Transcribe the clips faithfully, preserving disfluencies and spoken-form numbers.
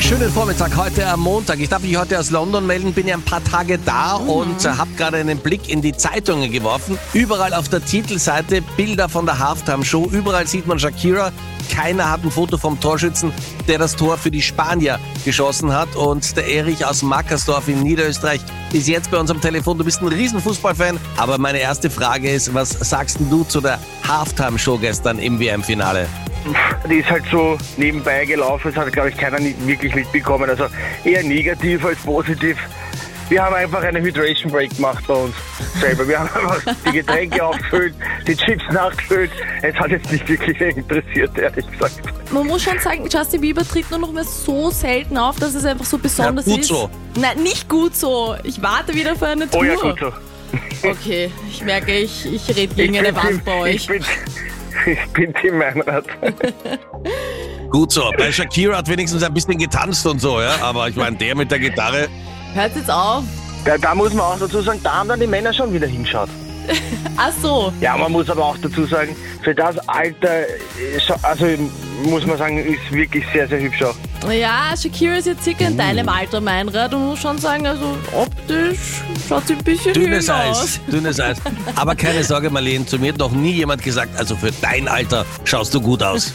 Schönen Vormittag heute am Montag. Ich darf mich heute aus London melden, bin ja ein paar Tage da mhm. und äh, habe gerade einen Blick in die Zeitungen geworfen. Überall auf der Titelseite Bilder von der Halftime-Show. Überall sieht man Shakira. Keiner hat ein Foto vom Torschützen, der das Tor für die Spanier geschossen hat. Und der Erich aus Mackersdorf in Niederösterreich ist jetzt bei uns am Telefon. Du bist ein Riesenfußballfan. Aber meine erste Frage ist, was sagst denn du zu der Halftime-Show gestern im W M-Finale? Die ist halt so nebenbei gelaufen, das hat, glaube ich, keiner wirklich mitbekommen. Also eher negativ als positiv. Wir haben einfach eine Hydration Break gemacht bei uns selber. Wir haben einfach die Getränke aufgefüllt, die Chips nachgefüllt. Es hat jetzt nicht wirklich interessiert, ehrlich gesagt. Man muss schon sagen, Justin Bieber tritt nur noch mal so selten auf, dass es einfach so besonders ja, gut ist. So. Nein, nicht gut so. Ich warte wieder für eine Tour. Oh ja, gut so. Okay, ich merke, ich, ich rede gegen eine Wand bei euch. Ich bin, ich bin Team Meinrad. Gut so. Bei Shakira hat wenigstens ein bisschen getanzt und so, ja. Aber ich meine, der mit der Gitarre. Hört jetzt auf. Da, da muss man auch dazu sagen, da haben dann die Männer schon wieder hinschaut. Ach so. Ja, man muss aber auch dazu sagen, für das Alter, also muss man sagen, ist wirklich sehr, sehr hübsch auch. Ja, Shakira ist jetzt circa in deinem Alter, Meinrad. Und muss schon sagen, also optisch schaut sie ein bisschen Dünnes jünger Eis, aus. dünnes Eis. Aber keine Sorge, Marlene, zu mir hat noch nie jemand gesagt, also für dein Alter schaust du gut aus.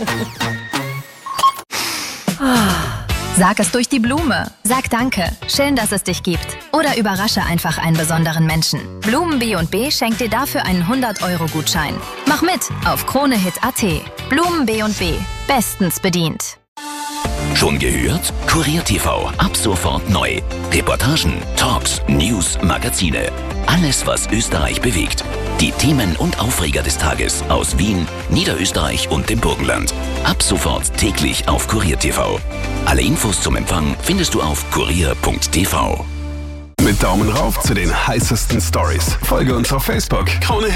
Sag es durch die Blume. Sag Danke. Schön, dass es dich gibt. Oder überrasche einfach einen besonderen Menschen. Blumen B und B schenkt dir dafür einen hundert-Euro-Gutschein. Mach mit auf kronehit punkt at. Blumen B und B. Bestens bedient. Schon gehört? Kurier T V. Ab sofort neu. Reportagen, Talks, News, Magazine. Alles, was Österreich bewegt. Die Themen und Aufreger des Tages aus Wien, Niederösterreich und dem Burgenland. Ab sofort täglich auf Kurier T V. Alle Infos zum Empfang findest du auf kurier punkt t v. Mit Daumen rauf zu den heißesten Stories. Folge uns auf Facebook. Krone